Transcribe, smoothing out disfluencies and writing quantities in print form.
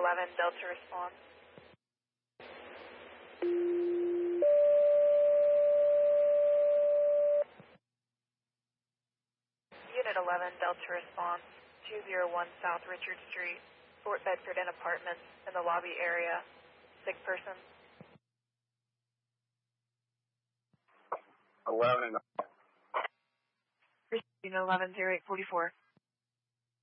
11, Delta response. Unit 11, Delta response, 201 South Richard Street, Fort Bedford Inn Apartments, in the lobby area. Sick person. 11 and Unit 11, 0844.